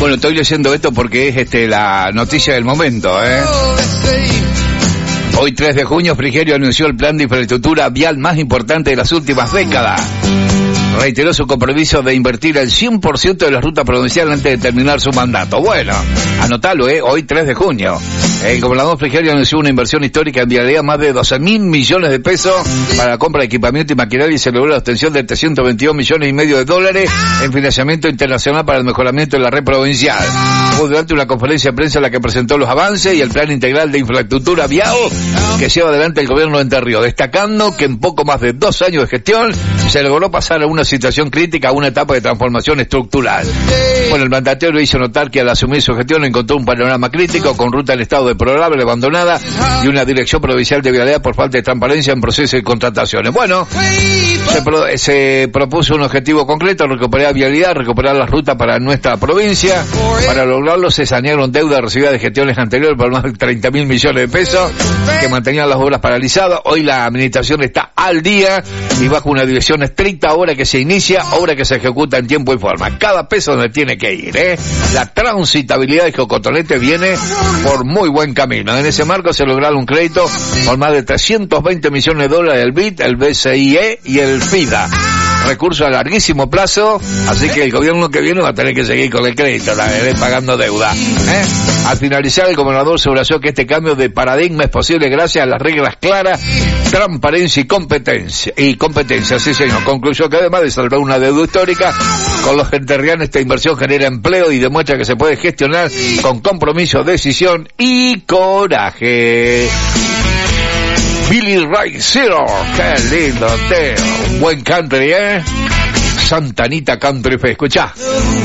Bueno, estoy leyendo esto porque es la noticia del momento, Hoy 3 de junio, Frigerio anunció el plan de infraestructura vial más importante de las últimas décadas. Reiteró su compromiso de invertir el 100% de la ruta provincial antes de terminar su mandato. Bueno, anotalo, hoy 3 de junio. El gobernador Frigerio anunció una inversión histórica en vialidad más de 12.000 millones de pesos para la compra de equipamiento y maquinaria y se logró la obtención de 322 millones y medio de dólares en financiamiento internacional para el mejoramiento de la red provincial. Fue durante una conferencia de prensa en la que presentó los avances y el plan integral de infraestructura vial que lleva adelante el gobierno de Entre Ríos, destacando que en poco más de 2 años de gestión se logró pasar a una situación crítica a una etapa de transformación estructural. Bueno, el mandatario hizo notar que al asumir su gestión encontró un panorama crítico con ruta en estado deplorable, abandonada y una dirección provincial de vialidad por falta de transparencia en proceso de contrataciones. Bueno, se propuso un objetivo concreto: recuperar vialidad, recuperar las rutas para nuestra provincia. Para lograrlo se sanearon deudas recibidas de gestiones anteriores por más de 30.000 millones de pesos que mantenían las obras paralizadas. Hoy la administración está al día y bajo una dirección estricta, ahora que se inicia, obra que se ejecuta en tiempo y forma. Cada peso donde tiene que ir, La transitabilidad de Cotonete viene por muy buen camino. En ese marco se lograron un crédito por más de 320 millones de dólares del BID, el BCIE y el FIDA. Recurso a larguísimo plazo, así que el gobierno que viene va a tener que seguir con el crédito, pagando deuda. Al finalizar, el gobernador subrayó que este cambio de paradigma es posible gracias a las reglas claras, transparencia y competencia. Sí, señor. Concluyó que además de salvar una deuda histórica con los enterrianos, esta inversión genera empleo y demuestra que se puede gestionar con compromiso, decisión y coraje. Billy Ray Cyrus, qué lindo tema, un buen country, Santa Anita Country Fest, escuchá.